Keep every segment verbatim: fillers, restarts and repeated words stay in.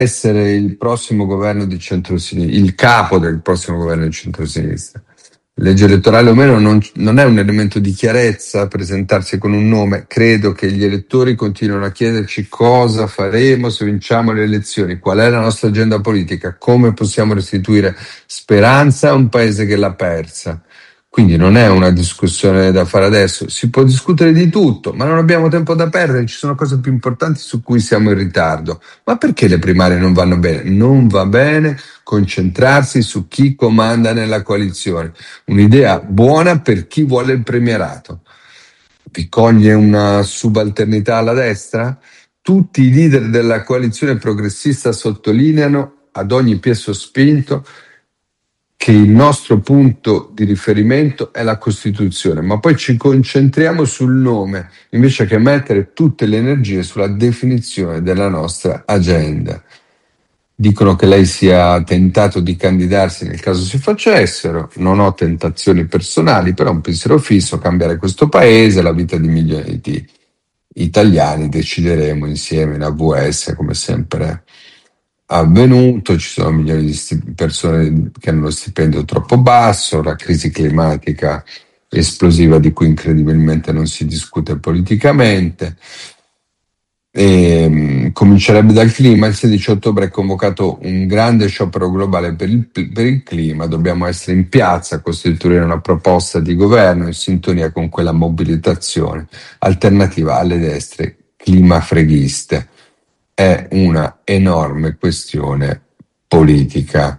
essere il prossimo governo di centrosinistra, il capo del prossimo governo di centrosinistra. Legge elettorale o meno non, non è un elemento di chiarezza presentarsi con un nome. Credo che gli elettori continuino a chiederci cosa faremo se vinciamo le elezioni, qual è la nostra agenda politica, come possiamo restituire speranza a un paese che l'ha persa. Quindi non è una discussione da fare adesso, si può discutere di tutto, ma non abbiamo tempo da perdere, ci sono cose più importanti su cui siamo in ritardo. Ma perché le primarie non vanno bene? Non va bene concentrarsi su chi comanda nella coalizione. Un'idea buona per chi vuole il premierato. Vi coglie una subalternità alla destra? Tutti i leader della coalizione progressista sottolineano ad ogni piè sospinto che il nostro punto di riferimento è la Costituzione, ma poi ci concentriamo sul nome invece che mettere tutte le energie sulla definizione della nostra agenda. Dicono che lei sia tentato di candidarsi nel caso si facessero. Non ho tentazioni personali, però un pensiero fisso: cambiare questo paese, la vita di milioni di italiani. Decideremo insieme in A V S, come sempre avvenuto. Ci sono milioni di sti- persone che hanno lo stipendio troppo basso, la crisi climatica esplosiva di cui incredibilmente non si discute politicamente. E, mh, comincerebbe dal clima. Il sedici ottobre è convocato un grande sciopero globale per il, per il clima. Dobbiamo essere in piazza a costituire una proposta di governo in sintonia con quella mobilitazione alternativa alle destre climafreghiste. È una enorme questione politica.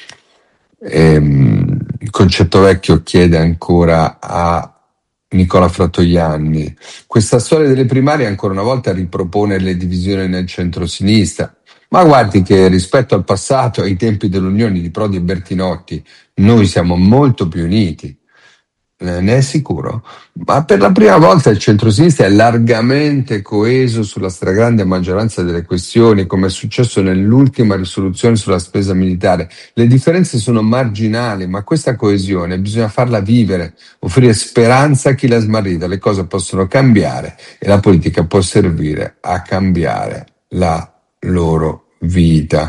Ehm, il Concetto Vecchio chiede ancora a Nicola Fratoianni: questa storia delle primarie ancora una volta ripropone le divisioni nel centro-sinistra. Ma guardi che rispetto al passato, ai tempi dell'Unione di Prodi e Bertinotti, noi siamo molto più uniti. Eh, Ne è sicuro? Ma per la prima volta il centrosinistra è largamente coeso sulla stragrande maggioranza delle questioni, come è successo nell'ultima risoluzione sulla spesa militare. Le differenze sono marginali, ma questa coesione bisogna farla vivere, offrire speranza a chi l'ha smarrita. Le cose possono cambiare e la politica può servire a cambiare la loro vita.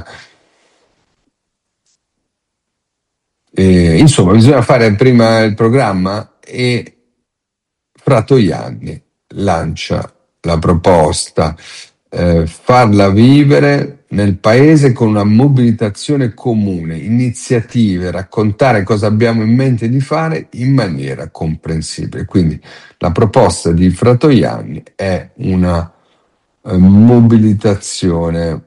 E, insomma, bisogna fare prima il programma e Fratoianni lancia la proposta, eh, farla vivere nel paese con una mobilitazione comune, iniziative, raccontare cosa abbiamo in mente di fare in maniera comprensibile. Quindi la proposta di Fratoianni è una eh, mobilitazione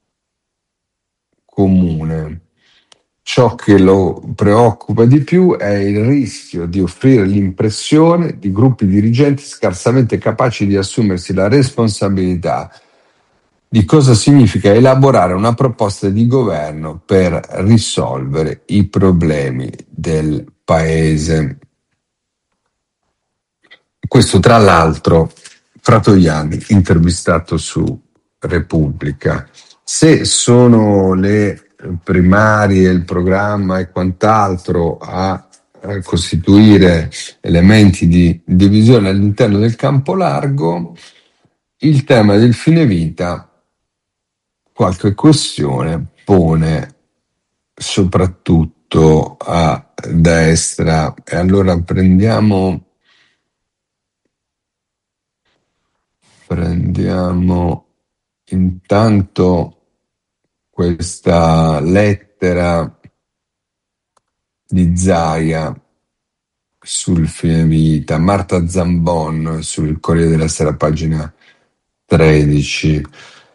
comune. Ciò che lo preoccupa di più è il rischio di offrire l'impressione di gruppi dirigenti scarsamente capaci di assumersi la responsabilità di cosa significa elaborare una proposta di governo per risolvere i problemi del paese. Questo, tra l'altro, Fratoianni, intervistato su Repubblica. Se sono le primarie, il programma e quant'altro a eh, costituire elementi di divisione all'interno del campo largo, il tema del fine vita qualche questione pone soprattutto a destra. E allora prendiamo prendiamo intanto questa lettera di Zaia sul fine vita, Marta Zambon sul Corriere della Sera, pagina tredici.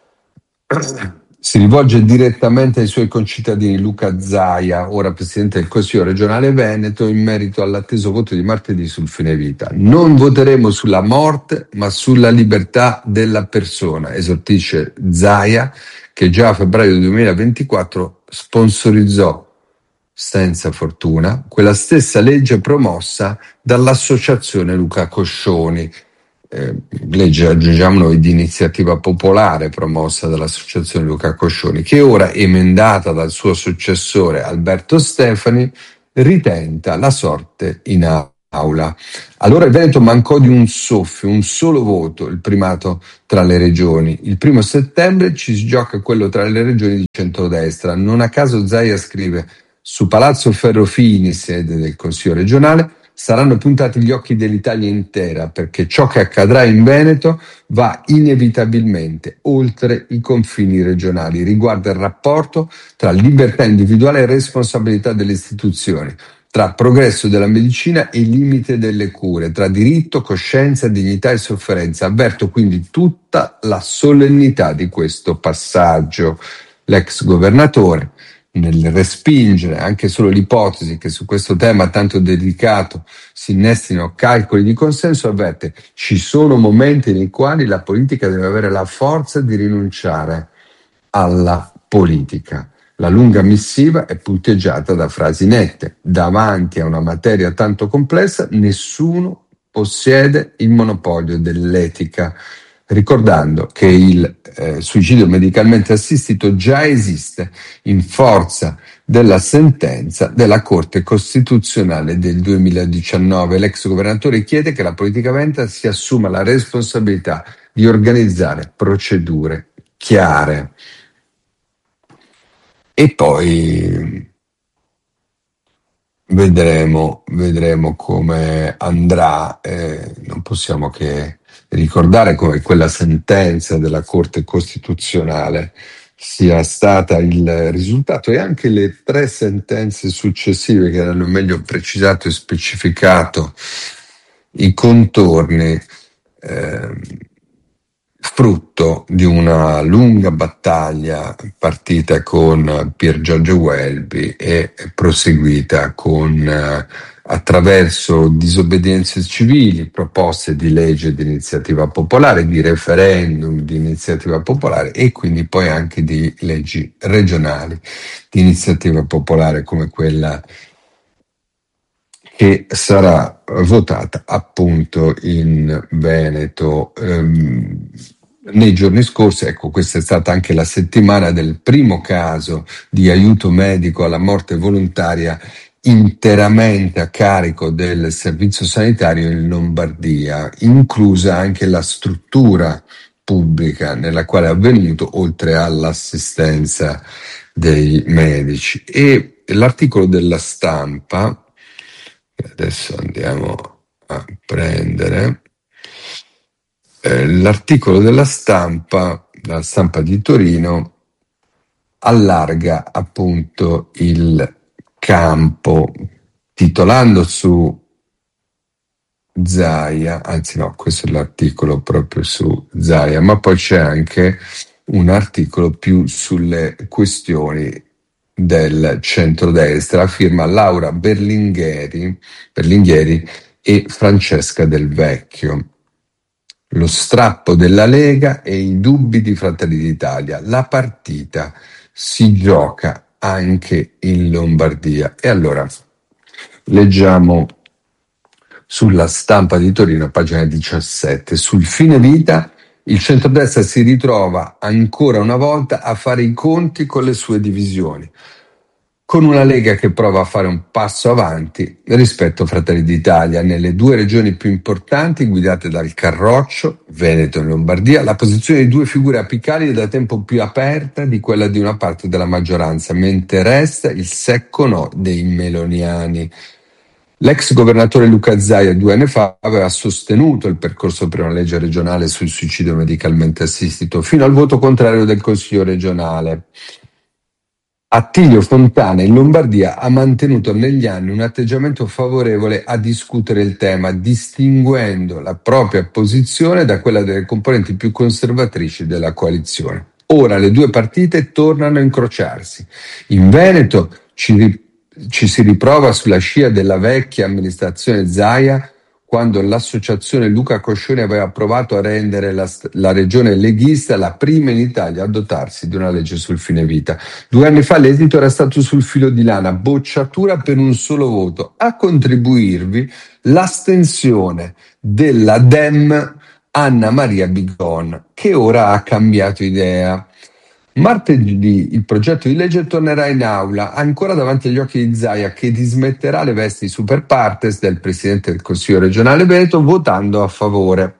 Si rivolge direttamente ai suoi concittadini. Luca Zaia, ora presidente del Consiglio regionale Veneto, in merito all'atteso voto di martedì sul fine vita. Non voteremo sulla morte, ma sulla libertà della persona, esortisce Zaia, che già a febbraio duemilaventiquattro sponsorizzò, senza fortuna, quella stessa legge promossa dall'associazione Luca Coscioni. Eh, legge, aggiungiamo noi, di iniziativa popolare promossa dall'associazione Luca Coscioni, che ora, emendata dal suo successore Alberto Stefani, ritenta la sorte in aula. Allora il Veneto mancò di un soffio, un solo voto, il primato tra le regioni. Il primo settembre ci si gioca quello tra le regioni di centrodestra. Non a caso Zaia scrive: su Palazzo Ferrofini, sede del Consiglio regionale, saranno puntati gli occhi dell'Italia intera, perché ciò che accadrà in Veneto va inevitabilmente oltre i confini regionali, riguarda il rapporto tra libertà individuale e responsabilità delle istituzioni, tra progresso della medicina e limite delle cure, tra diritto, coscienza, dignità e sofferenza. Avverto quindi tutta la solennità di questo passaggio. L'ex governatore, nel respingere anche solo l'ipotesi che su questo tema tanto dedicato si innestino calcoli di consenso, avverte: ci sono momenti nei quali la politica deve avere la forza di rinunciare alla politica. La lunga missiva è punteggiata da frasi nette. Davanti a una materia tanto complessa, nessuno possiede il monopolio dell'etica, ricordando che il eh, suicidio medicalmente assistito già esiste in forza della sentenza della Corte Costituzionale del duemiladiciannove. L'ex governatore chiede che la politica veneta si assuma la responsabilità di organizzare procedure chiare. E poi vedremo, vedremo come andrà. Eh, non possiamo che ricordare come quella sentenza della Corte Costituzionale sia stata il risultato, e anche le tre sentenze successive che hanno meglio precisato e specificato i contorni, eh, frutto di una lunga battaglia partita con Pier Giorgio Welby e proseguita con eh, attraverso disobbedienze civili, proposte di legge di iniziativa popolare, di referendum di iniziativa popolare, e quindi poi anche di leggi regionali di iniziativa popolare, come quella che sarà votata appunto in Veneto ehm, nei giorni scorsi. Ecco, questa è stata anche la settimana del primo caso di aiuto medico alla morte volontaria interamente a carico del servizio sanitario in Lombardia, inclusa anche la struttura pubblica nella quale è avvenuto, oltre all'assistenza dei medici. E l'articolo della Stampa, adesso andiamo a prendere, eh, l'articolo della Stampa, la Stampa di Torino, allarga appunto il campo, titolando su Zaia, anzi no, questo è l'articolo proprio su Zaia, ma poi c'è anche un articolo più sulle questioni del centrodestra, firma Laura Berlingheri, Berlinghieri e Francesca Del Vecchio. Lo strappo della Lega e i dubbi di Fratelli d'Italia. La partita si gioca anche in Lombardia. E allora leggiamo sulla Stampa di Torino, pagina diciassette. Sul fine vita il centrodestra si ritrova ancora una volta a fare i conti con le sue divisioni, con una Lega che prova a fare un passo avanti rispetto a Fratelli d'Italia. Nelle due regioni più importanti, guidate dal Carroccio, Veneto e Lombardia, la posizione di due figure apicali è da tempo più aperta di quella di una parte della maggioranza, mentre resta il secco no dei meloniani. L'ex governatore Luca Zaia due anni fa aveva sostenuto il percorso per una legge regionale sul suicidio medicalmente assistito, fino al voto contrario del Consiglio regionale. Attilio Fontana in Lombardia ha mantenuto negli anni un atteggiamento favorevole a discutere il tema, distinguendo la propria posizione da quella delle componenti più conservatrici della coalizione. Ora le due partite tornano a incrociarsi. In Veneto ci ri- ci si riprova sulla scia della vecchia amministrazione Zaia, quando l'associazione Luca Coscioni aveva provato a rendere la, la regione leghista la prima in Italia a dotarsi di una legge sul fine vita. Due anni fa l'esito era stato sul filo di lana, bocciatura per un solo voto. A contribuirvi l'astensione della Dem Anna Maria Bigon, che ora ha cambiato idea. Martedì il progetto di legge tornerà in aula, ancora davanti agli occhi di Zaia, che dismetterà le vesti super partes del presidente del Consiglio regionale Veneto votando a favore.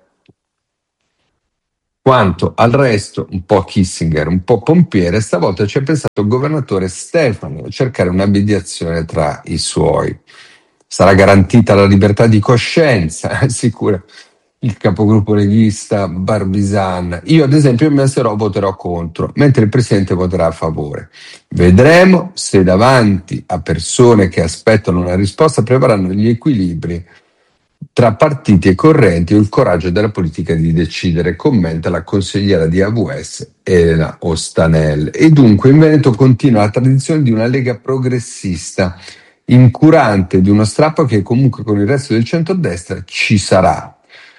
Quanto al resto, un po' Kissinger, un po' pompiere, stavolta ci ha pensato il governatore Stefano a cercare una mediazione tra i suoi. Sarà garantita la libertà di coscienza, assicura il capogruppo leghista Barbisan. Io, ad esempio, mi alzerò, voterò contro, mentre il presidente voterà a favore. Vedremo se davanti a persone che aspettano una risposta prevarranno gli equilibri tra partiti e correnti o il coraggio della politica di decidere, commenta la consigliera di A V S Elena Ostanel. E dunque in Veneto continua la tradizione di una lega progressista, incurante di uno strappo che comunque con il resto del centrodestra ci sarà.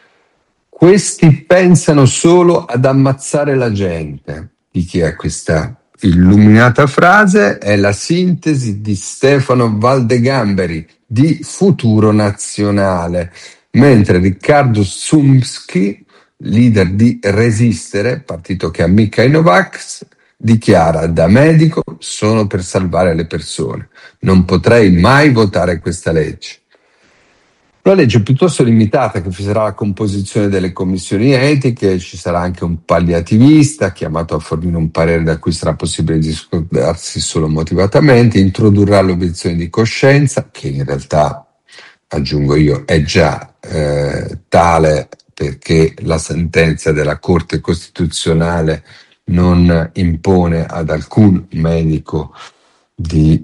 Questi pensano solo ad ammazzare la gente. Di chi è questa illuminata frase? È la sintesi di Stefano Valdegamberi di Futuro Nazionale, mentre Riccardo Sumsky, leader di Resistere, partito che ammicca i Novax, dichiara: da medico sono per salvare le persone, non potrei mai votare questa legge. Una legge piuttosto limitata che fisserà la composizione delle commissioni etiche, ci sarà anche un palliativista chiamato a fornire un parere da cui sarà possibile discordarsi solo motivatamente, introdurrà l'obiezione di coscienza, che in realtà, aggiungo io, è già eh, tale perché la sentenza della Corte Costituzionale non impone ad alcun medico di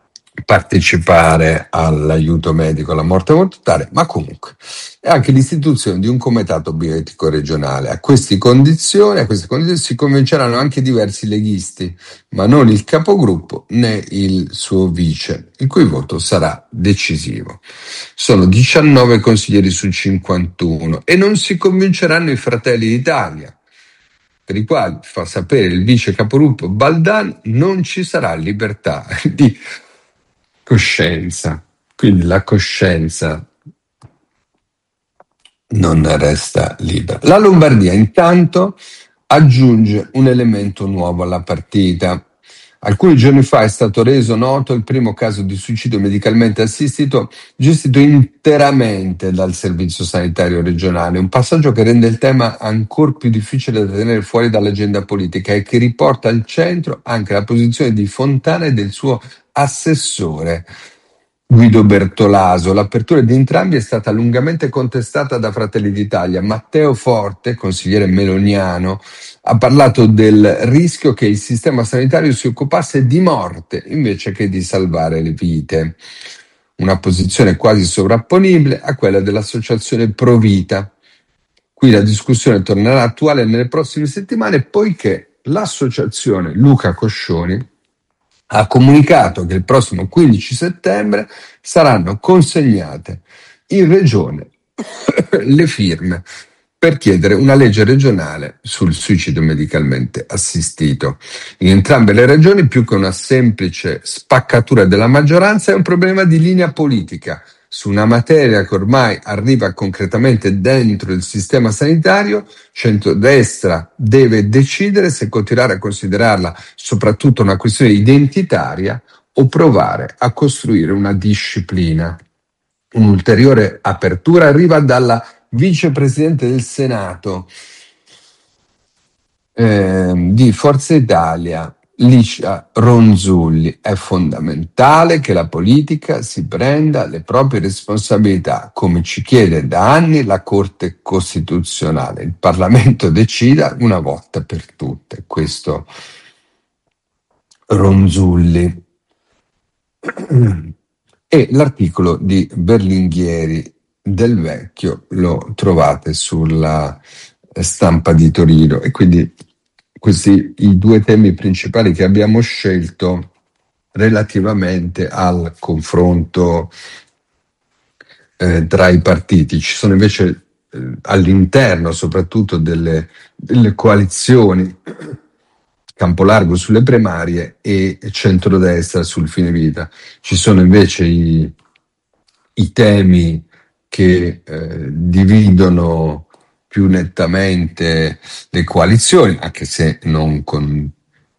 partecipare all'aiuto medico alla morte volontaria, ma comunque è anche l'istituzione di un comitato bioetico regionale. A queste condizioni, a queste condizioni si convinceranno anche diversi leghisti, ma non il capogruppo né il suo vice, il cui voto sarà decisivo. Sono diciannove consiglieri su cinquantuno e non si convinceranno i Fratelli d'Italia, per i quali, fa sapere il vice capogruppo Baldan, non ci sarà libertà di coscienza. Quindi la coscienza non resta libera. La Lombardia intanto aggiunge un elemento nuovo alla partita. Alcuni giorni fa è stato reso noto il primo caso di suicidio medicalmente assistito gestito interamente dal Servizio Sanitario Regionale, un passaggio che rende il tema ancora più difficile da tenere fuori dall'agenda politica e che riporta al centro anche la posizione di Fontana e del suo assessore Guido Bertolaso. L'apertura di entrambi è stata lungamente contestata da Fratelli d'Italia. Matteo Forte, consigliere meloniano, ha parlato del rischio che il sistema sanitario si occupasse di morte invece che di salvare le vite. Una posizione quasi sovrapponibile a quella dell'associazione Provita. Qui la discussione tornerà attuale nelle prossime settimane, poiché l'associazione Luca Coscioni ha comunicato che il prossimo quindici settembre saranno consegnate in regione le firme per chiedere una legge regionale sul suicidio medicalmente assistito. In entrambe le regioni, più che una semplice spaccatura della maggioranza, è un problema di linea politica su una materia che ormai arriva concretamente dentro il sistema sanitario. Centrodestra deve decidere se continuare a considerarla soprattutto una questione identitaria o provare a costruire una disciplina. Un'ulteriore apertura arriva dalla vicepresidente del Senato eh, di Forza Italia, Licia Ronzulli. È fondamentale che la politica si prenda le proprie responsabilità, come ci chiede da anni la Corte Costituzionale. Il Parlamento decida una volta per tutte. Questo Ronzulli. E l'articolo di Berlinghieri del Vecchio lo trovate sulla Stampa di Torino, e quindi questi i due temi principali che abbiamo scelto relativamente al confronto eh, tra i partiti. Ci sono invece eh, all'interno soprattutto delle, delle coalizioni campo largo sulle primarie e centrodestra sul fine vita. Ci sono invece i, i temi che eh, dividono più nettamente le coalizioni, anche se non con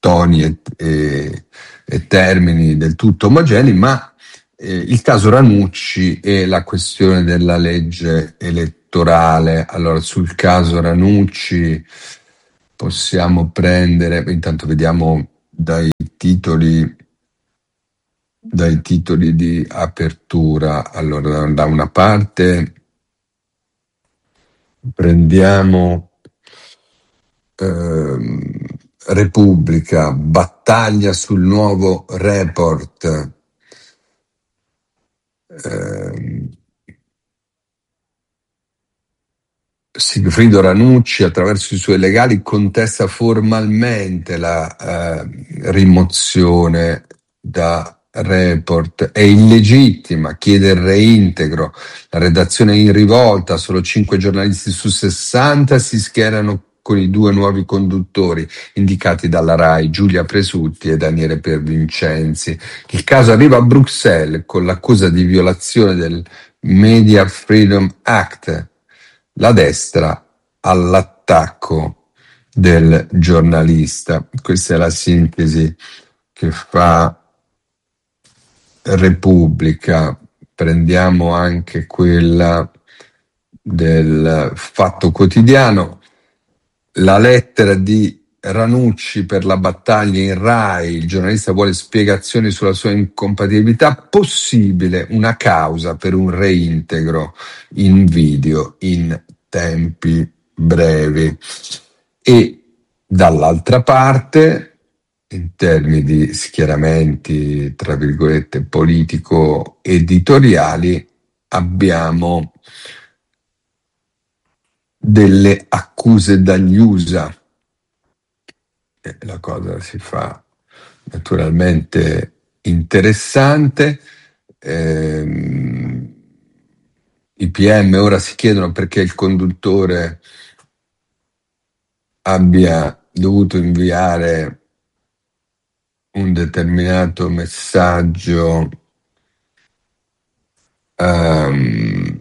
toni e, e- e termini del tutto omogenei, ma eh, il caso Ranucci e la questione della legge elettorale. Allora, sul caso Ranucci possiamo prendere, intanto vediamo dai titoli, dai titoli di apertura. Allora, da una parte prendiamo ehm, Repubblica, battaglia sul nuovo report. Ehm, Sigfrido Ranucci, attraverso i suoi legali, contesta formalmente la eh, rimozione da report. È illegittima, chiede il reintegro. La redazione è in rivolta, solo cinque giornalisti su sessanta si schierano con i due nuovi conduttori indicati dalla RAI, Giulia Presutti e Daniele Piervincenzi. Il caso arriva a Bruxelles con l'accusa di violazione del Media Freedom Act. La destra all'attacco del giornalista. Questa è la sintesi che fa Repubblica. Prendiamo anche quella del Fatto Quotidiano. La lettera di Ranucci per la battaglia in RAI, il giornalista vuole spiegazioni sulla sua incompatibilità, possibile una causa per un reintegro in video in tempi brevi. E dall'altra parte, in termini di schieramenti, tra virgolette, politico-editoriali, abbiamo delle accuse dagli U S A. E la cosa si fa naturalmente interessante. Ehm, I P M ora si chiedono perché il conduttore abbia dovuto inviare un determinato messaggio um,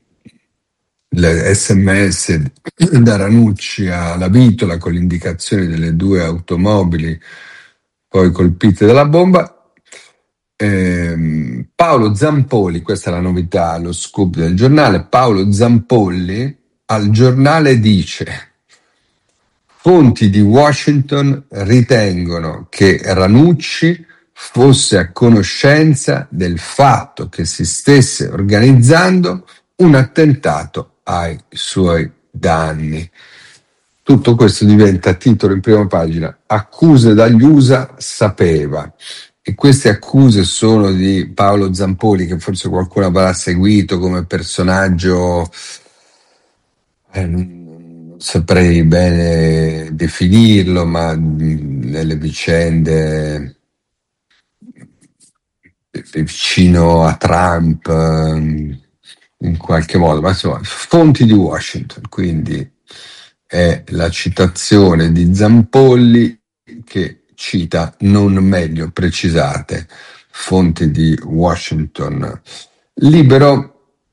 sms da Ranucci alla Vitola con l'indicazione delle due automobili poi colpite dalla bomba. Ehm, Paolo Zampolli, questa è la novità, lo scoop del giornale. Paolo Zampolli al giornale dice: fonti di Washington ritengono che Ranucci fosse a conoscenza del fatto che si stesse organizzando un attentato ai suoi danni. Tutto questo diventa titolo in prima pagina. Accuse dagli U S A, sapeva. E queste accuse sono di Paolo Zampolli, che forse qualcuno avrà seguito come personaggio, eh, non saprei bene definirlo, ma nelle vicende vicino a Trump in qualche modo, ma insomma, fonti di Washington, quindi è la citazione di Zampolli che cita non meglio precisate fonti di Washington. Libero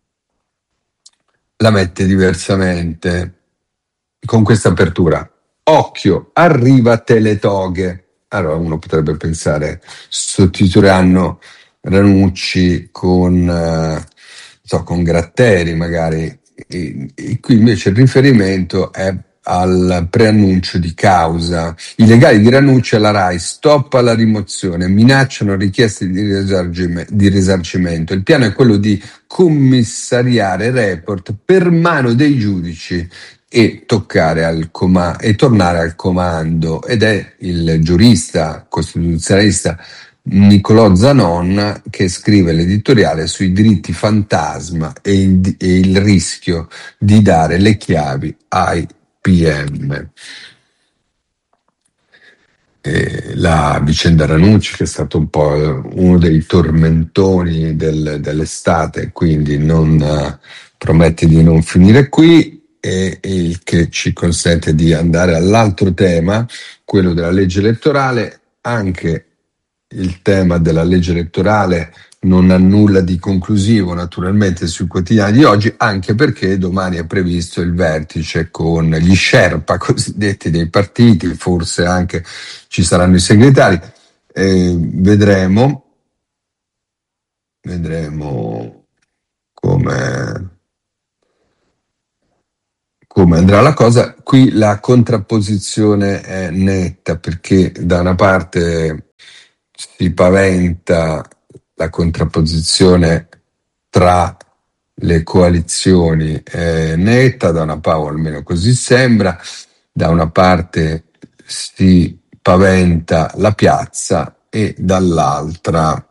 la mette diversamente con questa apertura: occhio, arriva Teletoghe. Allora uno potrebbe pensare sottitoleranno Ranucci con, eh, so, con Gratteri magari, e, e qui invece il riferimento è al preannuncio di causa. I legali di Ranucci alla RAI: stop alla rimozione, minacciano richieste di, risarcime, di risarcimento. Il piano è quello di commissariare Report per mano dei giudici e toccare al coma- e tornare al comando. Ed è il giurista costituzionalista Nicolò Zanon che scrive l'editoriale sui diritti fantasma e il, e il rischio di dare le chiavi ai P M. Eh, la vicenda Ranucci, che è stato un po' uno dei tormentoni del, dell'estate, quindi non uh, promette di non finire qui, e, e il che ci consente di andare all'altro tema, quello della legge elettorale. Anche il tema della legge elettorale non ha nulla di conclusivo naturalmente sui quotidiani di oggi, anche perché domani è previsto il vertice con gli Sherpa cosiddetti dei partiti, forse anche ci saranno i segretari. Eh, vedremo, vedremo come, come andrà la cosa. Qui la contrapposizione è netta perché da una parte si paventa la contrapposizione tra le coalizioni è netta, da una parte, o almeno così sembra, da una parte si paventa la piazza e dall'altra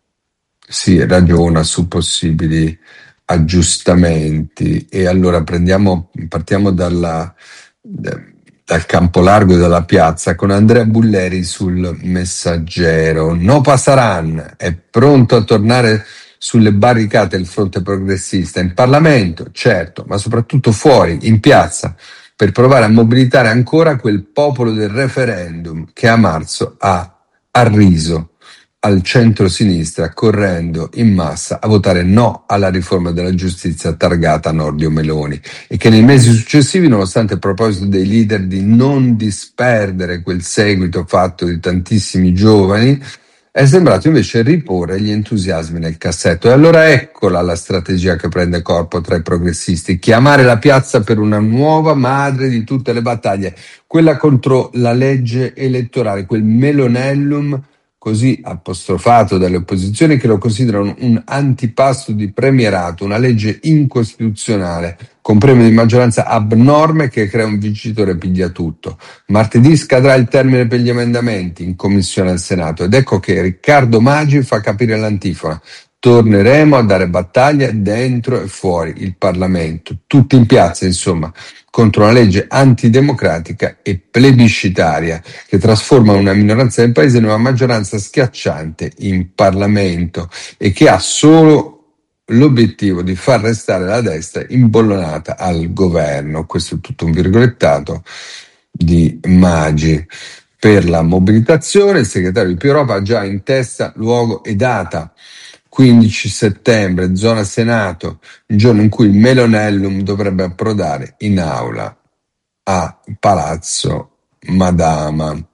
si ragiona su possibili aggiustamenti. E allora prendiamo, partiamo dalla, dal campo largo della piazza con Andrea Bulleri sul Messaggero. No Pasaran è pronto a tornare sulle barricate il fronte progressista, in Parlamento, certo, ma soprattutto fuori, in piazza, per provare a mobilitare ancora quel popolo del referendum che a marzo ha arriso al centro-sinistra correndo in massa a votare no alla riforma della giustizia targata Nordio Meloni, e che nei mesi successivi, nonostante il proposito dei leader di non disperdere quel seguito fatto di tantissimi giovani, è sembrato invece riporre gli entusiasmi nel cassetto. E allora eccola la strategia che prende corpo tra i progressisti: chiamare la piazza per una nuova madre di tutte le battaglie, quella contro la legge elettorale, quel melonellum così apostrofato dalle opposizioni, che lo considerano un antipasto di premierato, una legge incostituzionale con premio di maggioranza abnorme che crea un vincitore piglia tutto. Martedì scadrà il termine per gli emendamenti in commissione al Senato ed ecco che Riccardo Maggi fa capire l'antifona: torneremo a dare battaglia dentro e fuori il Parlamento, tutti in piazza insomma, contro una legge antidemocratica e plebiscitaria che trasforma una minoranza del paese in una maggioranza schiacciante in Parlamento e che ha solo l'obiettivo di far restare la destra imbollonata al governo. Questo è tutto un virgolettato di Maggi. Per la mobilitazione il segretario di Più Europa ha già in testa luogo e data: quindici settembre, zona Senato, il giorno in cui il Melonellum dovrebbe approdare in aula a Palazzo Madama.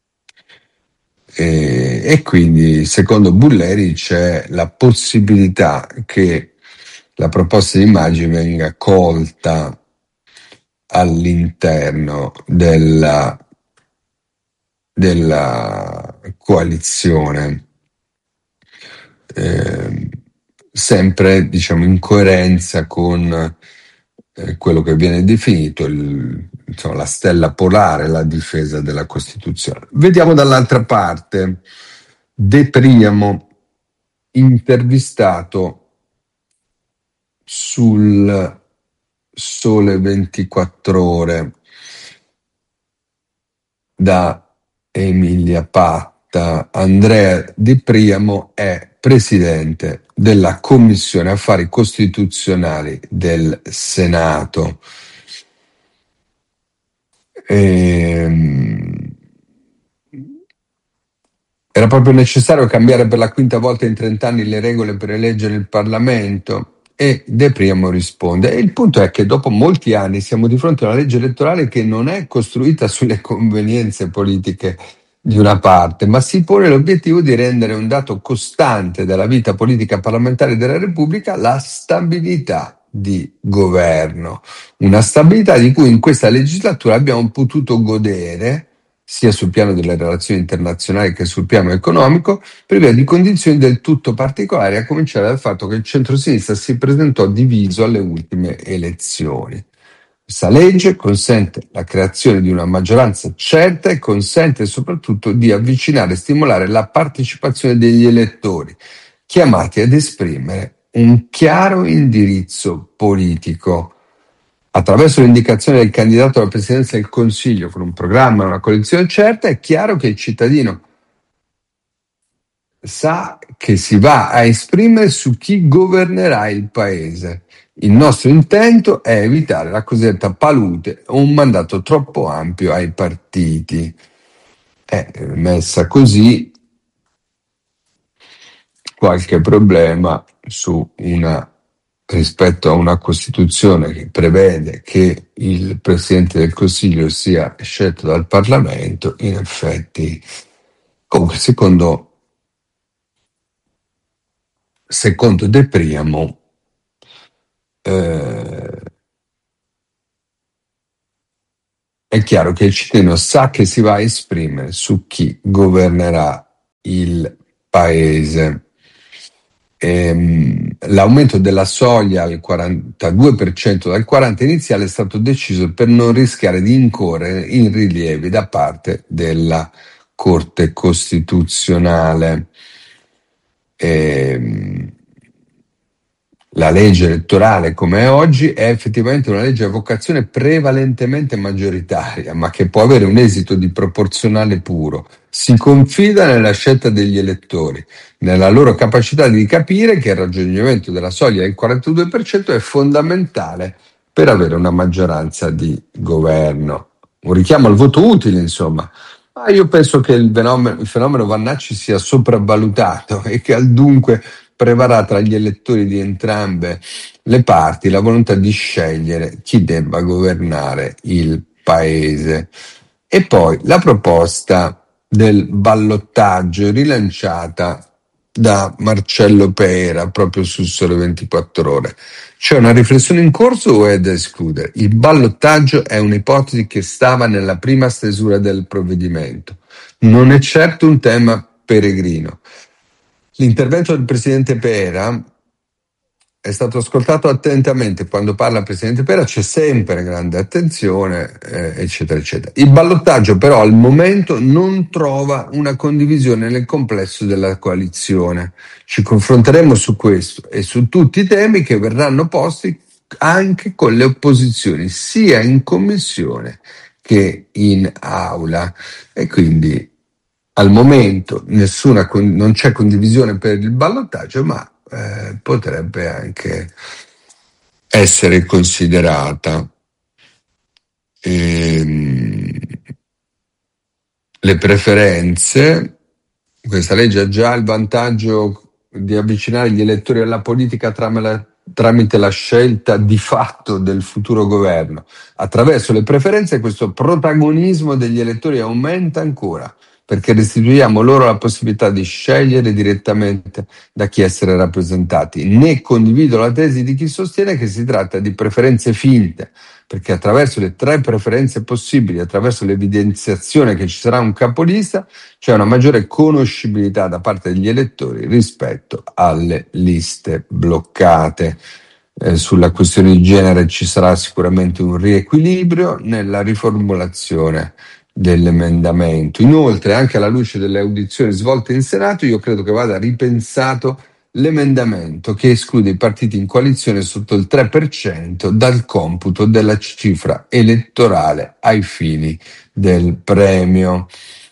E, e quindi, secondo Bulleri, c'è la possibilità che la proposta di Maggi venga colta all'interno della, della coalizione. Eh, sempre diciamo in coerenza con eh, quello che viene definito il, insomma, la stella polare, la difesa della Costituzione. Vediamo dall'altra parte De Priamo, intervistato sul Sole ventiquattro Ore da Emilia Patta. Andrea De Priamo è presidente della Commissione Affari Costituzionali del Senato. Ehm... Era proprio necessario cambiare per la quinta volta in trent'anni le regole per eleggere il Parlamento? E De Priamo risponde: e il punto è che dopo molti anni siamo di fronte a una legge elettorale che non è costruita sulle convenienze politiche di una parte, ma si pone l'obiettivo di rendere un dato costante della vita politica parlamentare della Repubblica la stabilità di governo. Una stabilità di cui in questa legislatura abbiamo potuto godere sia sul piano delle relazioni internazionali che sul piano economico, per via di condizioni del tutto particolari, a cominciare dal fatto che il centrosinistra si presentò diviso alle ultime elezioni. Questa legge consente la creazione di una maggioranza certa e consente soprattutto di avvicinare e stimolare la partecipazione degli elettori, chiamati ad esprimere un chiaro indirizzo politico. Attraverso l'indicazione del candidato alla presidenza del Consiglio con un programma e una coalizione certa, è chiaro che il cittadino sa che si va a esprimere su chi governerà il paese. Il nostro intento è evitare la cosiddetta palude o un mandato troppo ampio ai partiti. È messa così qualche problema su una rispetto a una Costituzione che prevede che il Presidente del Consiglio sia scelto dal Parlamento. In effetti, comunque, secondo, secondo De Priamo, eh, è chiaro che il cittadino sa che si va a esprimere su chi governerà il paese. Ehm, l'aumento della soglia al quarantadue per cento dal quaranta per cento iniziale è stato deciso per non rischiare di incorrere in rilievi da parte della Corte Costituzionale. Ehm, la legge elettorale come è oggi è effettivamente una legge a vocazione prevalentemente maggioritaria, ma che può avere un esito di proporzionale puro. Si confida nella scelta degli elettori, nella loro capacità di capire che il raggiungimento della soglia del quarantadue per cento è fondamentale per avere una maggioranza di governo. Un richiamo al voto utile, insomma. Ma io penso che il fenomeno, il fenomeno Vannacci sia sopravvalutato e che al dunque prevarrà tra gli elettori di entrambe le parti la volontà di scegliere chi debba governare il paese. E poi la proposta del ballottaggio rilanciata da Marcello Pera proprio sul Sole ventiquattro Ore. C'è una riflessione in corso o è da escludere? Il ballottaggio è un'ipotesi che stava nella prima stesura del provvedimento. Non è certo un tema peregrino. L'intervento del Presidente Pera è stato ascoltato attentamente. Quando parla il Presidente Pera c'è sempre grande attenzione, eh, eccetera, eccetera. Il ballottaggio però al momento non trova una condivisione nel complesso della coalizione. Ci confronteremo su questo e su tutti i temi che verranno posti anche con le opposizioni, sia in commissione che in aula. E quindi al momento nessuna, non c'è condivisione per il ballottaggio, ma eh, potrebbe anche essere considerata. Ehm, le preferenze, questa legge ha già il vantaggio di avvicinare gli elettori alla politica tramite la scelta di fatto del futuro governo. Attraverso le preferenze questo protagonismo degli elettori aumenta ancora, perché restituiamo loro la possibilità di scegliere direttamente da chi essere rappresentati. Né condivido la tesi di chi sostiene che si tratta di preferenze finte, perché attraverso le tre preferenze possibili, attraverso l'evidenziazione che ci sarà un capolista, c'è una maggiore conoscibilità da parte degli elettori rispetto alle liste bloccate. Eh, sulla questione di genere ci sarà sicuramente un riequilibrio nella riformulazione dell'emendamento. Inoltre, anche alla luce delle audizioni svolte in Senato, io credo che vada ripensato l'emendamento che esclude i partiti in coalizione sotto il tre per cento dal computo della cifra elettorale ai fini del premio.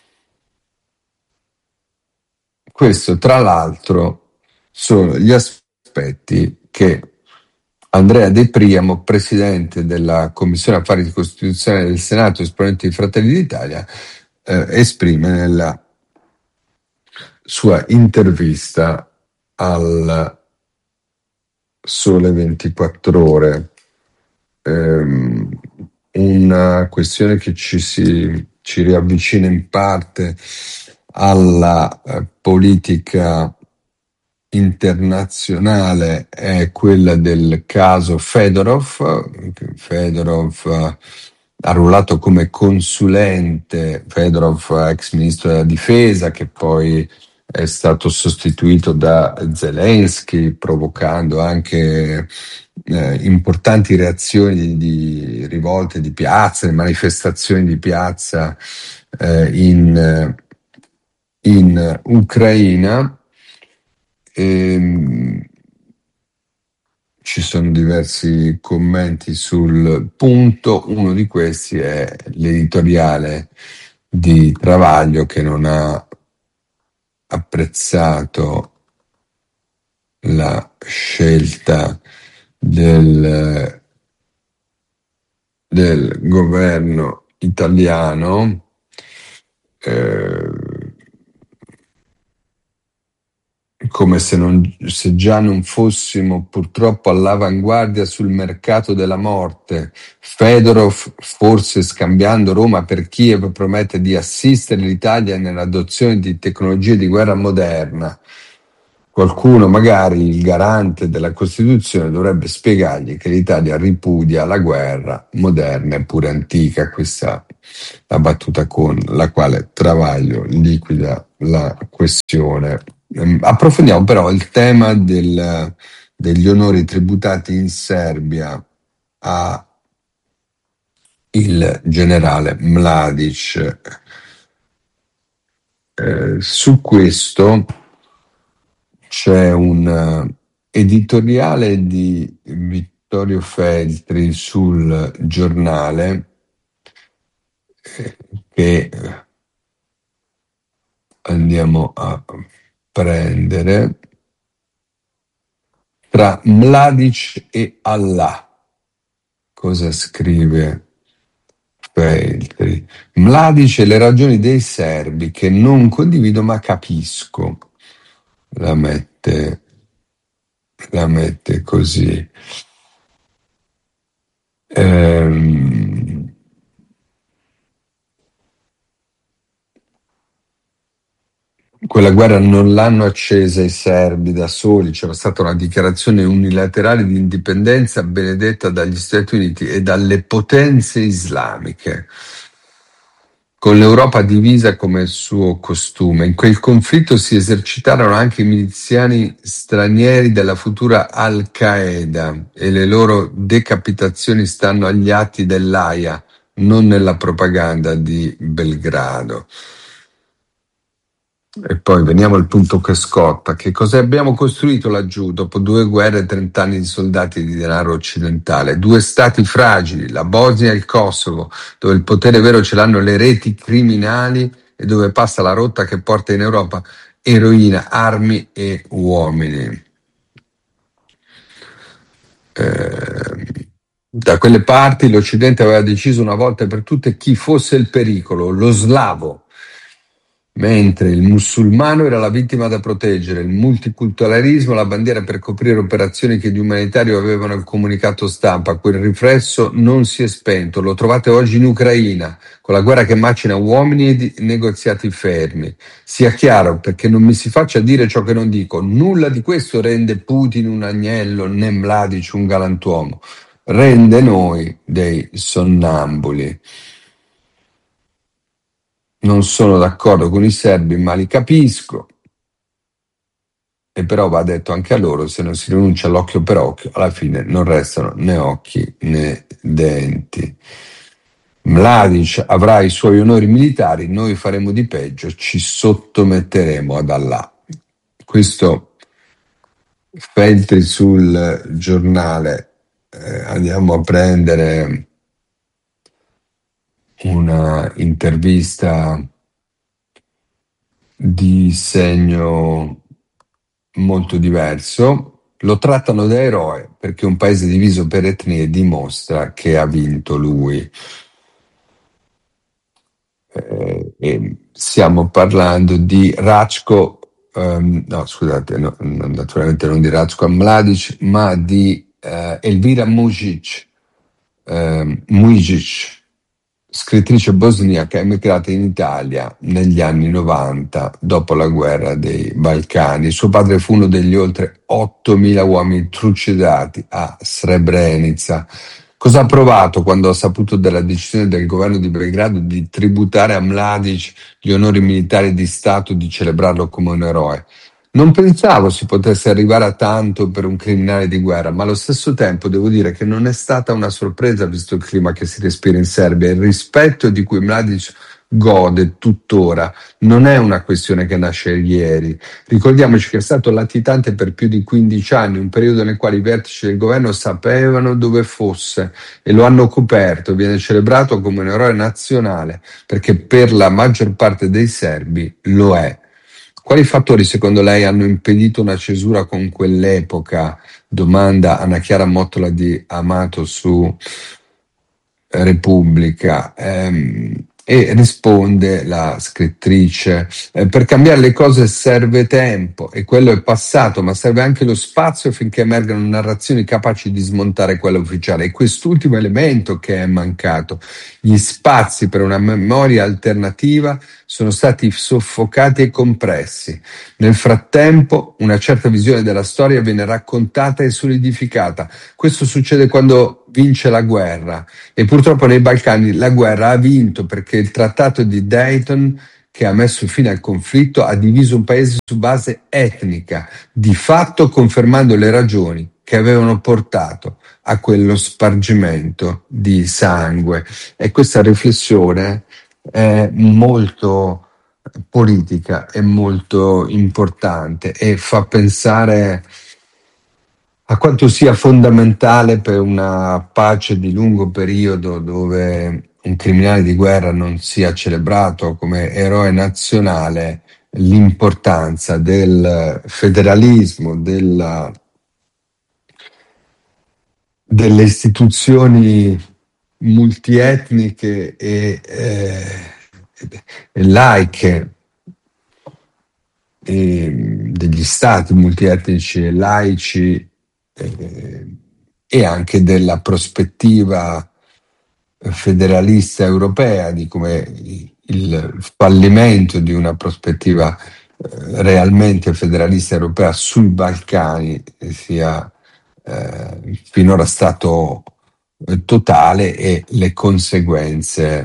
Questo, tra l'altro, sono gli aspetti che Andrea De Priamo, presidente della Commissione Affari Costituzionali del Senato, esponente di Fratelli d'Italia, eh, esprime nella sua intervista al Sole ventiquattro Ore. Ehm, una questione che ci, si, ci riavvicina in parte alla eh, politica internazionale è quella del caso Fedorov. Fedorov eh, arruolato come consulente, Fedorov ex ministro della difesa, che poi è stato sostituito da Zelensky, provocando anche eh, importanti reazioni di rivolte di piazza, di manifestazioni di piazza eh, in, in Ucraina. E, ci sono diversi commenti sul punto, uno di questi è l'editoriale di Travaglio che non ha apprezzato la scelta del, del governo italiano. Eh, come se, non, se già non fossimo purtroppo all'avanguardia sul mercato della morte. Fedorov, forse scambiando Roma per Kiev, promette di assistere l'Italia nell'adozione di tecnologie di guerra moderna. Qualcuno, magari il garante della Costituzione, dovrebbe spiegargli che l'Italia ripudia la guerra moderna e pure antica. Questa è la battuta con la quale Travaglio liquida la questione. Ehm, Approfondiamo però il tema del- degli onori tributati in Serbia a il generale Mladic. Eh, su questo c'è un eh, editoriale di Vittorio Feltri sul giornale eh, che eh, andiamo a prendere. Tra Mladic e Allah. Cosa scrive Feltri? Mladic e le ragioni dei serbi che non condivido ma capisco. La mette, la mette così. Ehm, Quella guerra non l'hanno accesa i serbi da soli, c'era stata una dichiarazione unilaterale di indipendenza benedetta dagli Stati Uniti e dalle potenze islamiche, con l'Europa divisa come suo costume. In quel conflitto si esercitarono anche i miliziani stranieri della futura Al-Qaeda e le loro decapitazioni stanno agli atti dell'Aia, non nella propaganda di Belgrado. E poi veniamo al punto che scotta. Che cosa abbiamo costruito laggiù dopo due guerre e trent'anni di soldati di denaro occidentale? Due stati fragili, la Bosnia e il Kosovo, dove il potere vero ce l'hanno le reti criminali e dove passa la rotta che porta in Europa eroina, armi e uomini. Eh, da quelle parti l'Occidente aveva deciso una volta per tutte chi fosse il pericolo, lo slavo. Mentre il musulmano era la vittima da proteggere, il multiculturalismo la bandiera per coprire operazioni che di umanitario avevano il comunicato stampa. Quel riflesso non si è spento, lo trovate oggi in Ucraina, con la guerra che macina uomini e di- negoziati fermi. Sia chiaro, perché non mi si faccia dire ciò che non dico, nulla di questo rende Putin un agnello, né Mladic un galantuomo. Rende noi dei sonnambuli. Non sono d'accordo con i serbi, ma li capisco. E però va detto anche a loro, se non si rinuncia all'occhio per occhio, alla fine non restano né occhi né denti. Mladic avrà i suoi onori militari, noi faremo di peggio, ci sottometteremo ad Allah. Questo Feltri sul giornale. Eh, andiamo a prendere una intervista di segno molto diverso. Lo trattano da eroe perché un paese diviso per etnie dimostra che ha vinto lui. Eh, e stiamo parlando di Ratko, ehm, no scusate, no, naturalmente non di Ratko Mladic, ma di eh, Elvira Mujic, eh, Mujic, scrittrice bosniaca emigrata in Italia negli anni novanta, dopo la guerra dei Balcani. Suo padre fu uno degli oltre ottomila uomini trucidati a Srebrenica. Cosa ha provato quando ha saputo della decisione del governo di Belgrado di tributare a Mladic gli onori militari di Stato, di celebrarlo come un eroe? Non pensavo si potesse arrivare a tanto per un criminale di guerra, ma allo stesso tempo devo dire che non è stata una sorpresa visto il clima che si respira in Serbia. Il rispetto di cui Mladic gode tuttora non è una questione che nasce ieri. Ricordiamoci che è stato latitante per più di quindici anni, un periodo nel quale i vertici del governo sapevano dove fosse e lo hanno coperto. Viene celebrato come un eroe nazionale perché per la maggior parte dei serbi lo è. Quali fattori secondo lei hanno impedito una cesura con quell'epoca? Domanda Anna Chiara Mottola di Amato su Repubblica. Ehm, E risponde la scrittrice: eh, per cambiare le cose serve tempo, e quello è passato, ma serve anche lo spazio finché emergano narrazioni capaci di smontare quella ufficiale. È quest'ultimo elemento che è mancato. Gli spazi per una memoria alternativa sono stati soffocati e compressi. Nel frattempo, una certa visione della storia viene raccontata e solidificata. Questo succede quando vince la guerra, e purtroppo nei Balcani la guerra ha vinto perché il trattato di Dayton, che ha messo fine al conflitto, ha diviso un paese su base etnica, di fatto confermando le ragioni che avevano portato a quello spargimento di sangue. E questa riflessione è molto politica, è molto importante e fa pensare a quanto sia fondamentale per una pace di lungo periodo, dove un criminale di guerra non sia celebrato come eroe nazionale, l'importanza del federalismo, della, delle istituzioni multietniche e, eh, e laiche, e degli stati multietnici e laici, eh, e anche della prospettiva federalista europea, di come il fallimento di una prospettiva eh, realmente federalista europea sui Balcani sia eh, finora stato eh, totale, e le conseguenze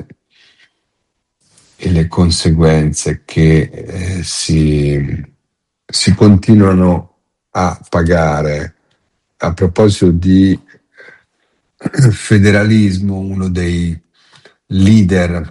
e le conseguenze che eh, si, si continuano a pagare. A proposito di federalismo, uno dei leader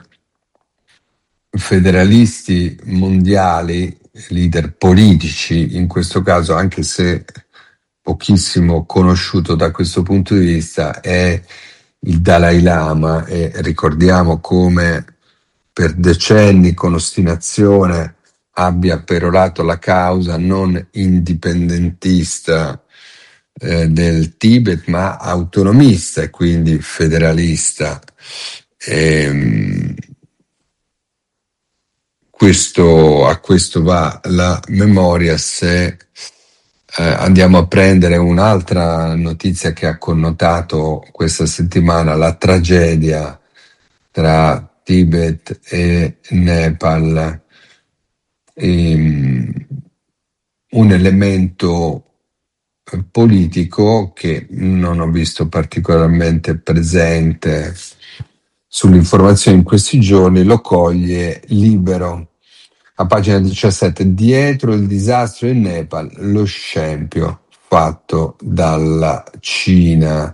federalisti mondiali, leader politici in questo caso, anche se pochissimo conosciuto da questo punto di vista, è il Dalai Lama, e ricordiamo come per decenni con ostinazione abbia perorato la causa non indipendentista eh, del Tibet, ma autonomista e quindi federalista. E, questo, a questo va la memoria. Se eh, andiamo a prendere un'altra notizia che ha connotato questa settimana, la tragedia tra Tibet e Nepal, e, un elemento politico che non ho visto particolarmente presente sull'informazione in questi giorni, lo coglie Libero. A pagina diciassette: dietro il disastro in Nepal, lo scempio fatto dalla Cina.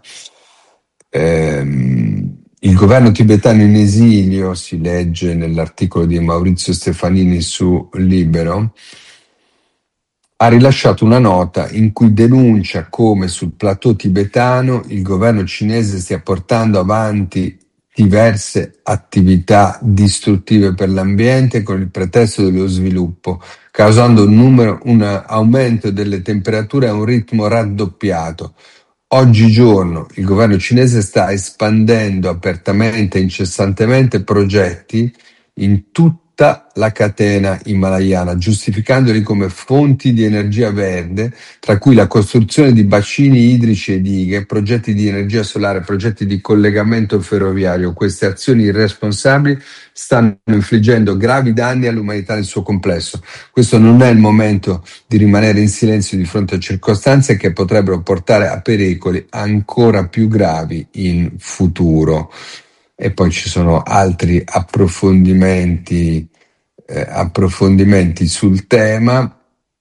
Ehm, il governo tibetano in esilio, si legge nell'articolo di Maurizio Stefanini su Libero, ha rilasciato una nota in cui denuncia come sul plateau tibetano il governo cinese stia portando avanti diverse attività distruttive per l'ambiente con il pretesto dello sviluppo, causando un, numero, un aumento delle temperature a un ritmo raddoppiato. Oggigiorno il governo cinese sta espandendo apertamente e incessantemente progetti in tutta la catena himalayana, giustificandoli come fonti di energia verde, tra cui la costruzione di bacini idrici e dighe, progetti di energia solare, progetti di collegamento ferroviario. Queste azioni irresponsabili stanno infliggendo gravi danni all'umanità nel suo complesso. Questo non è il momento di rimanere in silenzio di fronte a circostanze che potrebbero portare a pericoli ancora più gravi in futuro. E poi ci sono altri approfondimenti, eh, approfondimenti sul tema.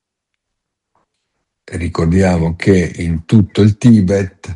Ricordiamo che in tutto il Tibet,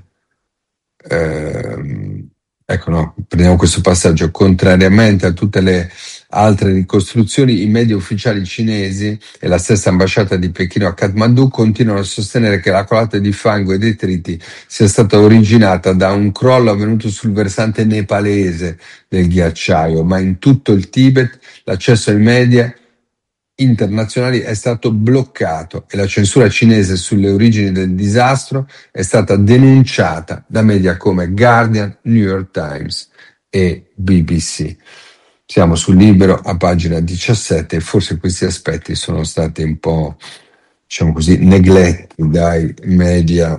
ehm, ecco no, prendiamo questo passaggio, contrariamente a tutte le altre ricostruzioni, i media ufficiali cinesi e la stessa ambasciata di Pechino a Kathmandu continuano a sostenere che la colata di fango e detriti sia stata originata da un crollo avvenuto sul versante nepalese del ghiacciaio, ma in tutto il Tibet l'accesso ai media internazionali è stato bloccato e la censura cinese sulle origini del disastro è stata denunciata da media come Guardian, New York Times e B B C. Siamo sul Libero a pagina diciassette e forse questi aspetti sono stati un po', diciamo così, negletti dai media,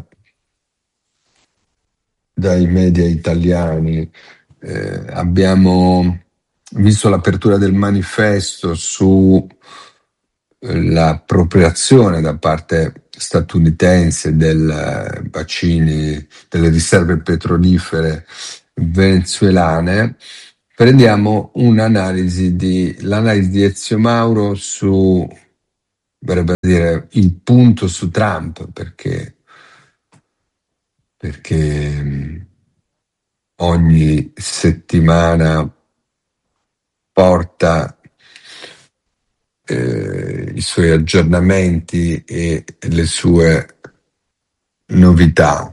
dai media italiani. Eh, abbiamo visto l'apertura del manifesto su eh, l'appropriazione da parte statunitense del eh, bacini, delle riserve petrolifere venezuelane. Prendiamo un'analisi di, l'analisi di Ezio Mauro su, verrebbe a dire, il punto su Trump, perché, perché mh, ogni settimana porta eh, i suoi aggiornamenti e le sue novità.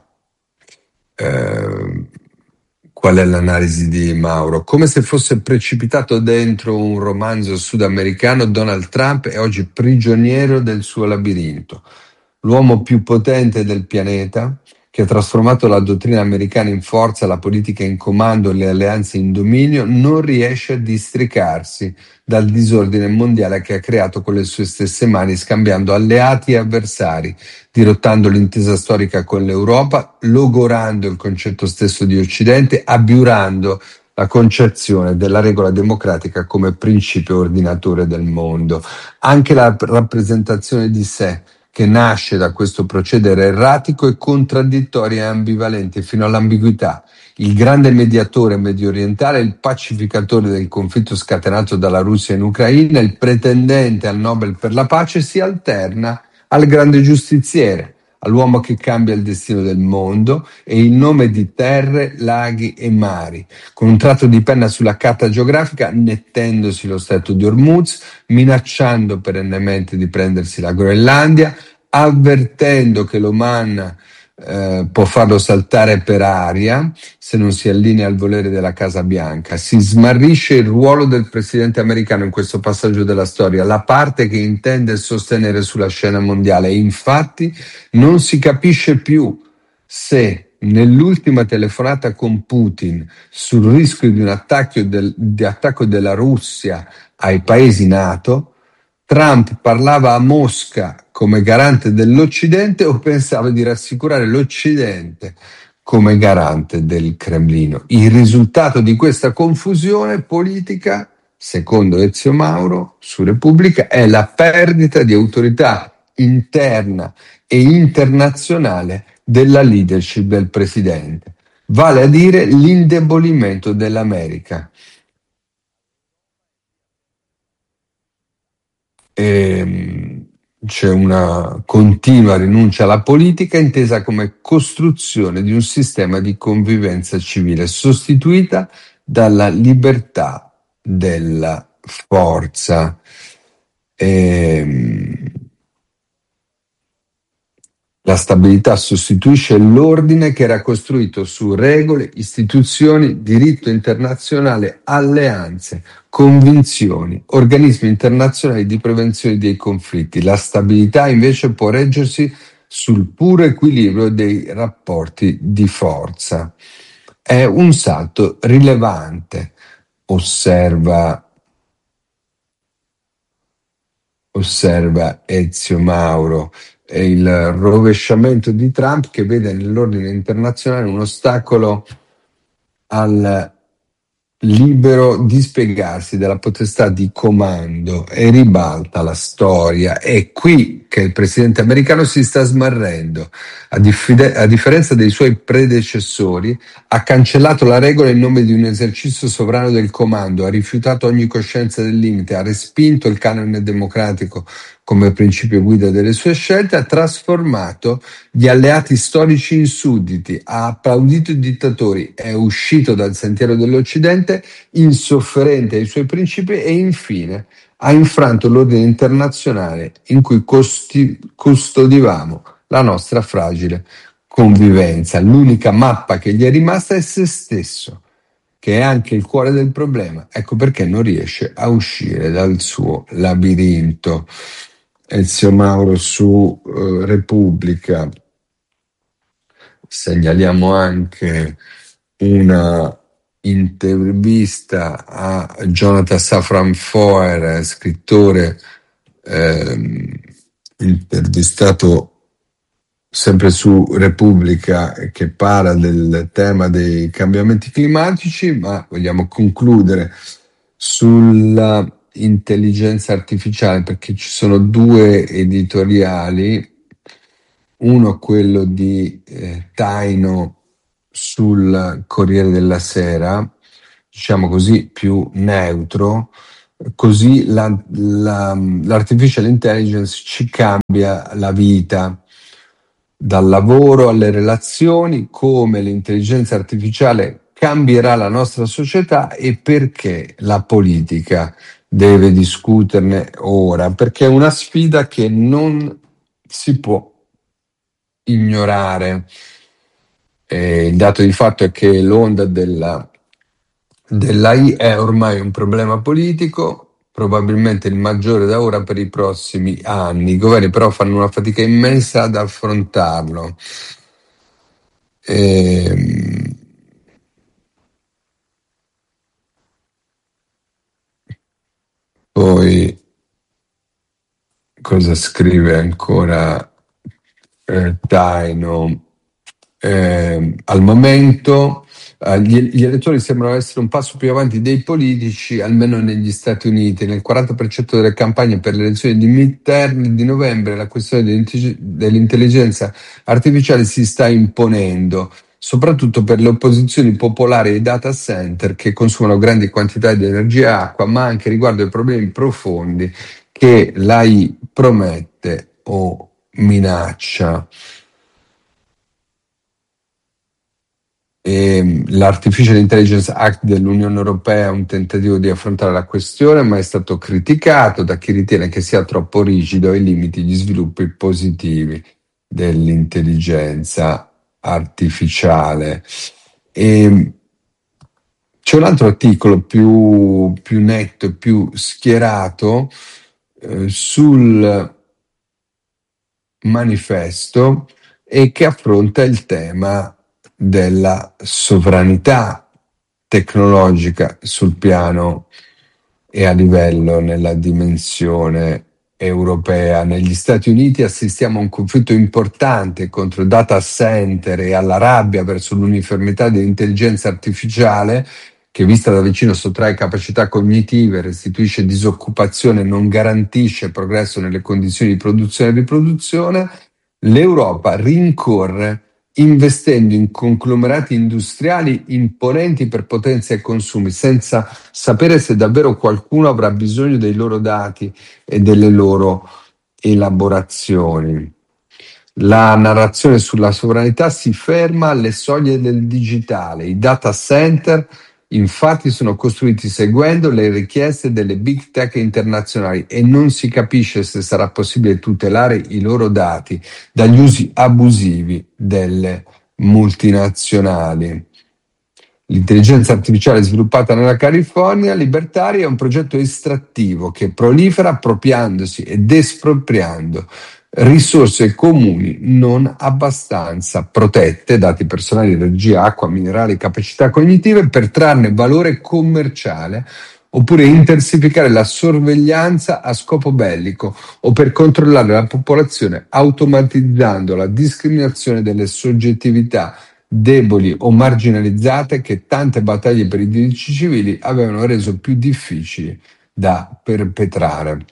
Eh, qual è l'analisi di Mauro? Come se fosse precipitato dentro un romanzo sudamericano, Donald Trump è oggi prigioniero del suo labirinto. L'uomo più potente del pianeta, che ha trasformato la dottrina americana in forza, la politica in comando e le alleanze in dominio, non riesce a districarsi dal disordine mondiale che ha creato con le sue stesse mani, scambiando alleati e avversari, dirottando l'intesa storica con l'Europa, logorando il concetto stesso di Occidente, abiurando la concezione della regola democratica come principio ordinatore del mondo. Anche la rappresentazione di sé, che nasce da questo procedere erratico, è contraddittoria e ambivalente fino all'ambiguità. Il grande mediatore mediorientale, il pacificatore del conflitto scatenato dalla Russia in Ucraina, il pretendente al Nobel per la pace, si alterna al grande giustiziere, all'uomo che cambia il destino del mondo e il nome di terre, laghi e mari, con un tratto di penna sulla carta geografica, nettendosi lo stretto di Hormuz, minacciando perennemente di prendersi la Groenlandia, avvertendo che l'Oman eh, può farlo saltare per aria se non si allinea al volere della Casa Bianca. Si smarrisce il ruolo del presidente americano in questo passaggio della storia, la parte che intende sostenere sulla scena mondiale, e infatti non si capisce più se nell'ultima telefonata con Putin sul rischio di un attacco, del, di attacco della Russia ai paesi NATO, Trump parlava a Mosca come garante dell'Occidente o pensava di rassicurare l'Occidente come garante del Cremlino. Il risultato di questa confusione politica, secondo Ezio Mauro, su Repubblica, è la perdita di autorità interna e internazionale della leadership del presidente, vale a dire l'indebolimento dell'America. E c'è una continua rinuncia alla politica intesa come costruzione di un sistema di convivenza civile sostituita dalla libertà della forza. E la stabilità sostituisce l'ordine che era costruito su regole, istituzioni, diritto internazionale, alleanze, convinzioni, organismi internazionali di prevenzione dei conflitti. La stabilità invece può reggersi sul puro equilibrio dei rapporti di forza. È un salto rilevante, osserva, osserva Ezio Mauro. È il rovesciamento di Trump che vede nell'ordine internazionale un ostacolo al libero dispiegarsi della potestà di comando e ribalta la storia. È qui che il presidente americano si sta smarrendo. A, diffide- a differenza dei suoi predecessori, ha cancellato la regola in nome di un esercizio sovrano del comando, ha rifiutato ogni coscienza del limite, ha respinto il canone democratico come principio guida delle sue scelte, ha trasformato gli alleati storici in sudditi, ha applaudito i dittatori, è uscito dal sentiero dell'Occidente, insofferente ai suoi principi e infine ha infranto l'ordine internazionale in cui costi- custodivamo la nostra fragile convivenza. L'unica mappa che gli è rimasta è se stesso, che è anche il cuore del problema. Ecco perché non riesce a uscire dal suo labirinto. Ezio Mauro su eh, Repubblica. Segnaliamo anche una intervista a Jonathan Safran Foer, scrittore ehm, intervistato sempre su Repubblica, che parla del tema dei cambiamenti climatici, ma vogliamo concludere sulla intelligenza artificiale perché ci sono due editoriali, uno quello di eh, Taino sul Corriere della Sera, diciamo così, più neutro, così la, la, l'artificial intelligence ci cambia la vita, dal lavoro alle relazioni, come l'intelligenza artificiale cambierà la nostra società e perché la politica deve discuterne ora, perché è una sfida che non si può ignorare. E il dato di fatto è che l'onda della, dell'A I è ormai un problema politico, probabilmente il maggiore da ora per i prossimi anni. I governi però fanno una fatica immensa ad affrontarlo. E... Poi cosa scrive ancora eh, Taino? Eh, al momento eh, gli, gli elettori sembrano essere un passo più avanti dei politici, almeno negli Stati Uniti. Nel quaranta per cento delle campagne per le elezioni di midterm di novembre la questione dell'intelligenza artificiale si sta imponendo, soprattutto per le opposizioni popolari ai data center che consumano grandi quantità di energia e acqua, ma anche riguardo ai problemi profondi che l'A I promette o minaccia. E l'Artificial Intelligence Act dell'Unione Europea è un tentativo di affrontare la questione, ma è stato criticato da chi ritiene che sia troppo rigido e limiti gli sviluppi positivi dell'intelligenza artificiale. E c'è un altro articolo più, più netto e più schierato eh, sul manifesto e che affronta il tema della sovranità tecnologica sul piano e a livello nella dimensione europea. Negli Stati Uniti assistiamo a un conflitto importante contro data center e alla rabbia verso l'uniformità dell'intelligenza artificiale che vista da vicino sottrae capacità cognitive, restituisce disoccupazione, non garantisce progresso nelle condizioni di produzione e riproduzione. L'Europa rincorre investendo in conglomerati industriali imponenti per potenza e consumi, senza sapere se davvero qualcuno avrà bisogno dei loro dati e delle loro elaborazioni. La narrazione sulla sovranità si ferma alle soglie del digitale. I data center infatti sono costruiti seguendo le richieste delle big tech internazionali e non si capisce se sarà possibile tutelare i loro dati dagli usi abusivi delle multinazionali. L'intelligenza artificiale sviluppata nella California libertaria è un progetto estrattivo che prolifera appropriandosi ed espropriando risorse comuni non abbastanza protette, dati personali, energia, acqua, minerali, capacità cognitive, per trarne valore commerciale oppure intensificare la sorveglianza a scopo bellico o per controllare la popolazione automatizzando la discriminazione delle soggettività deboli o marginalizzate che tante battaglie per i diritti civili avevano reso più difficili da perpetrare.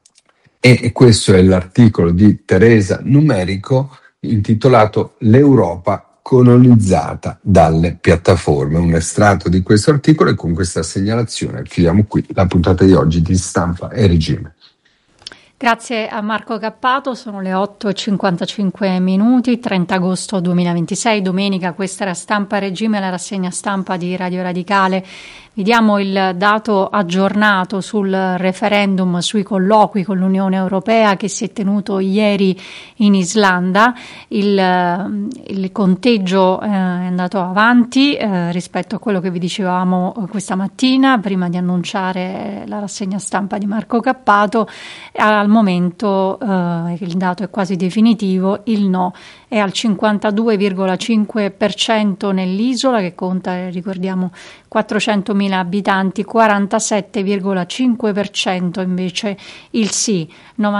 E questo è l'articolo di Teresa Numerico intitolato L'Europa colonizzata dalle piattaforme. Un estratto di questo articolo e con questa segnalazione chiudiamo qui la puntata di oggi di Stampa e Regime. Grazie a Marco Cappato, sono le otto e cinquantacinque minuti, trenta agosto duemilaventisei, domenica. Questa era Stampa e Regime, la rassegna stampa di Radio Radicale Vi diamo il dato aggiornato sul referendum sui colloqui con l'Unione Europea che si è tenuto ieri in Islanda. Il, il conteggio eh, è andato avanti eh, rispetto a quello che vi dicevamo questa mattina, prima di annunciare la rassegna stampa di Marco Cappato. Al momento eh, il dato è quasi definitivo, il no è al cinquantadue virgola cinque per cento nell'isola, che conta, ricordiamo, quattrocentomila abitanti, quarantasette virgola cinque per cento invece il sì.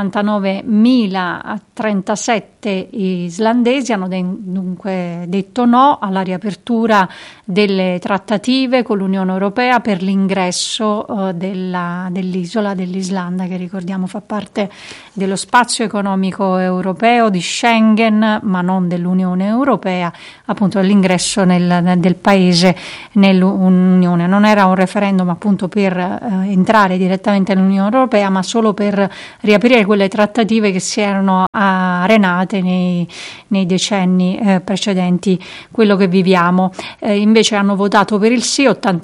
novantanovemilatrentasette islandesi hanno de- dunque detto no alla riapertura delle trattative con l'Unione Europea per l'ingresso uh, della, dell'isola dell'Islanda, che ricordiamo fa parte dello spazio economico europeo, di Schengen, ma non dell'Unione Europea, appunto l'ingresso nel, nel, del paese nell'Unione. Non era un referendum appunto per eh, entrare direttamente nell'Unione Europea, ma solo per riaprire quelle trattative che si erano arenate nei, nei decenni eh, precedenti quello che viviamo. Eh, invece hanno votato per il sì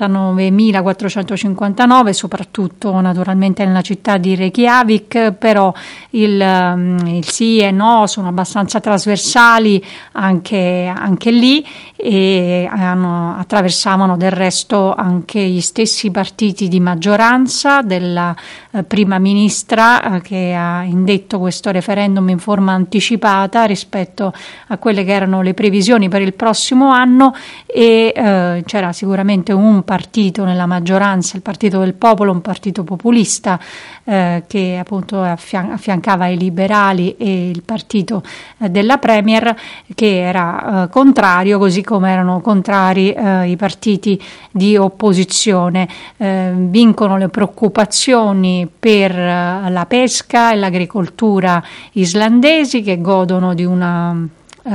ottantanovemilaquattrocentocinquantanove, soprattutto naturalmente nella città di Reykjavik, però il, um, il sì e no sono abbastanza trasversali anche, anche lì, e hanno, attraversavano del resto anche gli stessi partiti di maggioranza della eh, prima ministra eh, che ha indetto questo referendum in forma anticipata rispetto a quelle che erano le previsioni per il prossimo anno, e eh, c'era sicuramente un partito nella maggioranza, il Partito del Popolo, un partito populista eh, che appunto affian- affiancava i liberali e il partito eh, della Premier, che era eh, contrario, così come erano contrari eh, i partiti di opposizione. Eh, vincono le preoccupazioni per eh, la pesca e l'agricoltura islandesi, che godono di una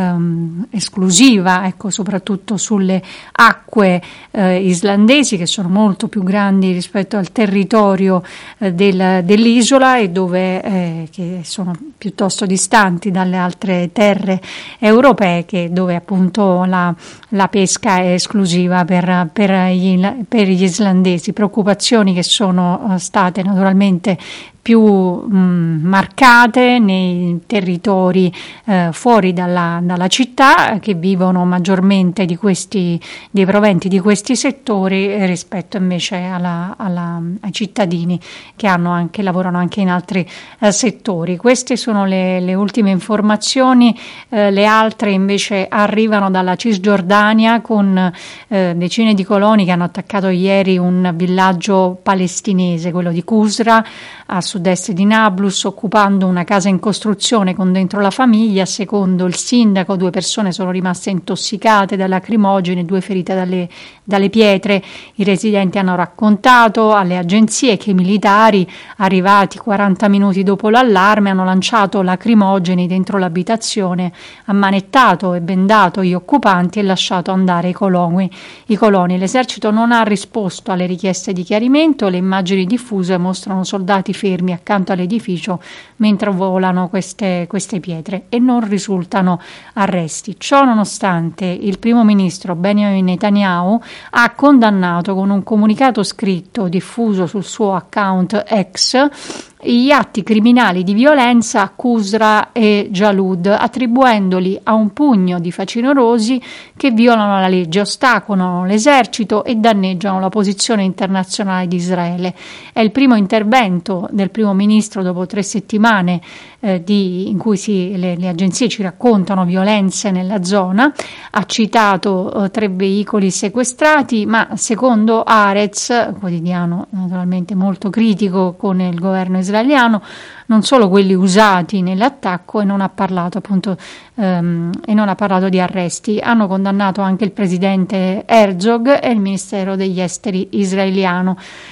Um, esclusiva, ecco, soprattutto sulle acque eh, islandesi, che sono molto più grandi rispetto al territorio eh, del, dell'isola, e dove eh, che sono piuttosto distanti dalle altre terre europee, che dove appunto la, la pesca è esclusiva per, per, gli, per gli islandesi. Preoccupazioni che sono uh, state naturalmente più mh, marcate nei territori eh, fuori dalla, dalla città, che vivono maggiormente di questi, dei proventi di questi settori eh, rispetto invece alla, alla, ai cittadini che hanno anche, lavorano anche in altri eh, settori. Queste sono le, le ultime informazioni, eh, le altre invece arrivano dalla Cisgiordania, con eh, decine di coloni che hanno attaccato ieri un villaggio palestinese, quello di Qusra, a sud-est di Nablus, occupando una casa in costruzione con dentro la famiglia. Secondo il sindaco, due persone sono rimaste intossicate da lacrimogeni, due ferite dalle, dalle pietre. I residenti hanno raccontato alle agenzie che i militari, arrivati quaranta minuti dopo l'allarme, hanno lanciato lacrimogeni dentro l'abitazione, ammanettato e bendato gli occupanti e lasciato andare i coloni. I coloni. L'esercito non ha risposto alle richieste di chiarimento. Le immagini diffuse mostrano soldati fermi accanto all'edificio mentre volano queste, queste pietre, e non risultano arresti. Ciò nonostante, il primo ministro Benjamin Netanyahu ha condannato con un comunicato scritto diffuso sul suo account X gli atti criminali di violenza a Qusra e Jalud, attribuendoli a un pugno di facinorosi che violano la legge, ostacolano l'esercito e danneggiano la posizione internazionale di Israele. È il primo intervento del primo ministro dopo tre settimane eh, di, in cui si, le, le agenzie ci raccontano violenze nella zona. Ha citato eh, tre veicoli sequestrati, ma secondo Haaretz, quotidiano naturalmente molto critico con il governo israeliano, non solo quelli usati nell'attacco, e non ha parlato appunto ehm, e non ha parlato di arresti. Hanno condannato anche il presidente Herzog e il ministero degli esteri israeliano.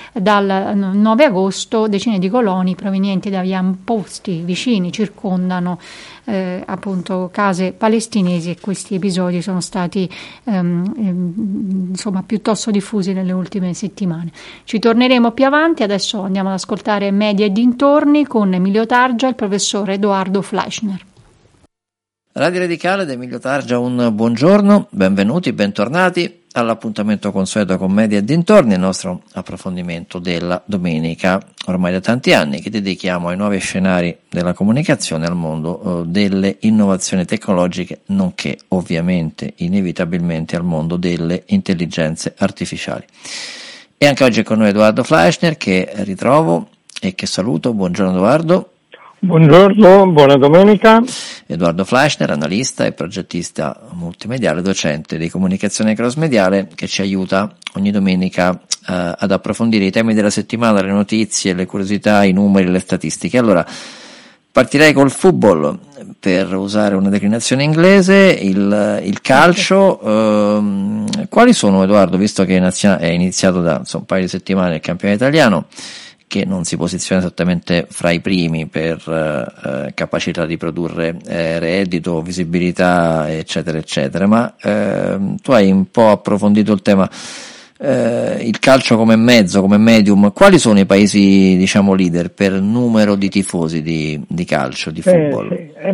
Dal nove agosto decine di coloni provenienti da avamposti vicini circondano eh, appunto case palestinesi, e questi episodi sono stati ehm, ehm, insomma piuttosto diffusi nelle ultime settimane. Ci torneremo più avanti. Adesso andiamo ad ascoltare Media e dintorni con Emilio Targia e il professor Edoardo Fleischner. Radio Radicale da Emilio Targia, un buongiorno, benvenuti, bentornati all'appuntamento consueto con Media e dintorni, il nostro approfondimento della domenica, ormai da tanti anni, che dedichiamo ai nuovi scenari della comunicazione, al mondo eh, delle innovazioni tecnologiche, nonché ovviamente inevitabilmente al mondo delle intelligenze artificiali. E anche oggi è con noi Edoardo Fleischner, che ritrovo e che saluto. Buongiorno Edoardo. Buongiorno, buona domenica. Edoardo Fleischner, analista e progettista multimediale, docente di comunicazione cross-mediale, che ci aiuta ogni domenica eh, ad approfondire i temi della settimana, le notizie, le curiosità, i numeri, le statistiche. Allora, partirei col football, per usare una declinazione inglese, il, il calcio. Eh, quali sono, Edoardo, visto che è iniziato da insomma, un paio di settimane il campionato italiano, che non si posiziona esattamente fra i primi per eh, capacità di produrre eh, reddito, visibilità, eccetera, eccetera, ma eh, tu hai un po' approfondito il tema, eh, il calcio come mezzo, come medium. Quali sono i paesi, diciamo, leader per numero di tifosi di, di calcio, di football? Eh, sì.